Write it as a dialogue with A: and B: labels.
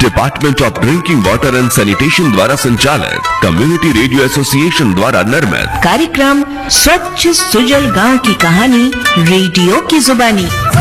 A: Department of drinking water and sanitation द्वारा संचालित community radio association द्वारा निर्मित
B: कार्यक्रम स्वच्छ सुजल गांव की कहानी रेडियो की जुबानी।